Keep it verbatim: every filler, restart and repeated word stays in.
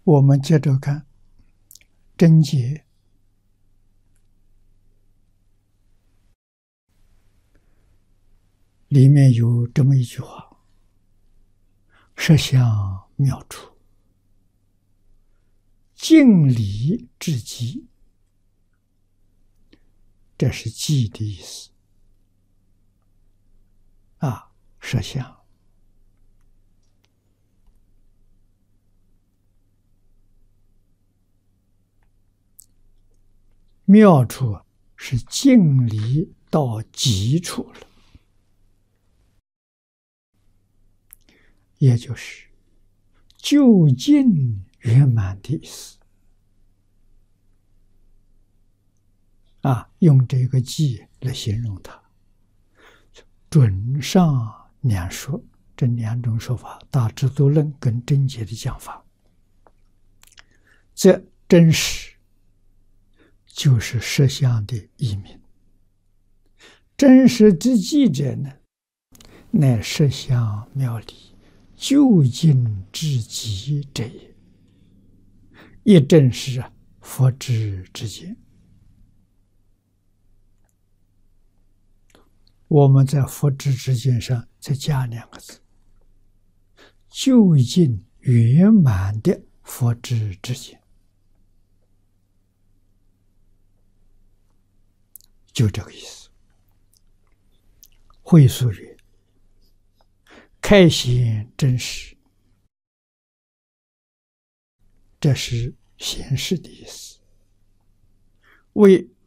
我们接着看真解里面有这么一句话：实相妙处，敬礼至极。这是极的意思啊，实相。妙处是敬礼到极处了，也就是究竟圆满的意思啊。用这个极来形容它，准上两说，这两种说法，大智度论跟真解的讲法，这真实就是实相的义名。真实之极者呢，乃实相妙理，究竟至极者也。一真实啊，佛之之见。我们在佛之之见上再加两个字：究竟圆满的佛之之见。就这个意思。会疏曰：开显真实，这是显示的意思。为